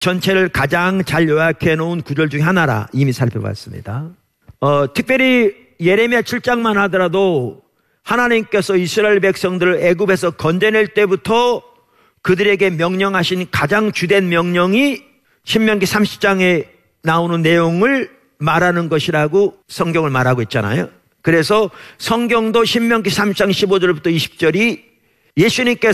전체를 가장 잘 요약해 놓은 구절 중에 하나라 이미 살펴봤습니다. 특별히 예레미야 7장만 하더라도 하나님께서 이스라엘 백성들을 애굽에서 건져낼 때부터 그들에게 명령하신 가장 주된 명령이 신명기 30장에 나오는 내용을 말하는 것이라고 성경을 말하고 있잖아요. 그래서 성경도 신명기 30장 15절부터 20절이 예수님께서